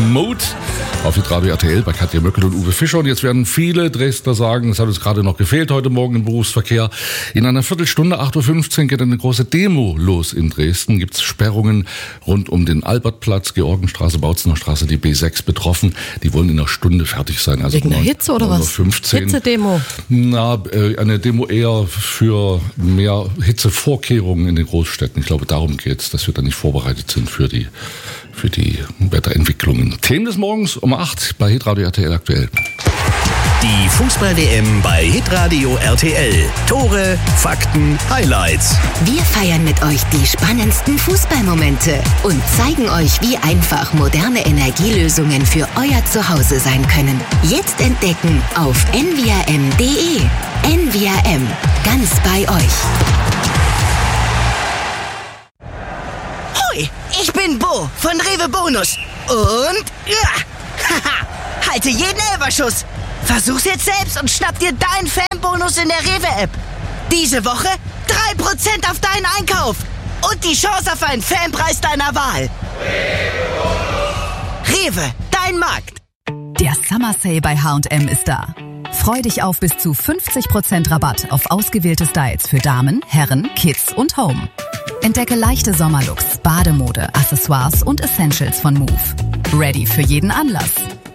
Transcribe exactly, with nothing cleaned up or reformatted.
Mode auf Hitradio R T L bei Katja Möckel und Uwe Fischer. Und jetzt werden viele Dresdner sagen, es hat uns gerade noch gefehlt heute Morgen im Berufsverkehr. In einer Viertelstunde, acht Uhr fünfzehn, geht eine große Demo los in Dresden. Gibt es Sperrungen rund um den Albertplatz, Georgenstraße, Bautzener Straße, die B sechs betroffen. Die wollen in einer Stunde fertig sein. Also wegen der Hitze oder was? Hitze-Demo? Na, eine Demo eher für mehr Hitzevorkehrungen in den Großstädten. Ich glaube, darum geht's, dass wir da nicht vorbereitet sind für die für die Wetterentwicklungen. Themen des Morgens um acht bei Hitradio R T L aktuell. Die Fußball-W M bei Hitradio R T L. Tore, Fakten, Highlights. Wir feiern mit euch die spannendsten Fußballmomente und zeigen euch, wie einfach moderne Energielösungen für euer Zuhause sein können. Jetzt entdecken auf n v r m punkt d e. N V R M, ganz bei euch. Hoi, ich bin Bo von Rewe Bonus. Und ja, haha, halte jeden Elferschuss. Versuch's jetzt selbst und schnapp dir deinen Fanbonus in der Rewe-App. Diese Woche drei Prozent auf deinen Einkauf und die Chance auf einen Fanpreis deiner Wahl. Rewe, dein Markt. Der Summer Sale bei H und M ist da. Freu dich auf bis zu fünfzig Prozent Rabatt auf ausgewählte Styles für Damen, Herren, Kids und Home. Entdecke leichte Sommerlooks, Bademode, Accessoires und Essentials von Move. Ready für jeden Anlass.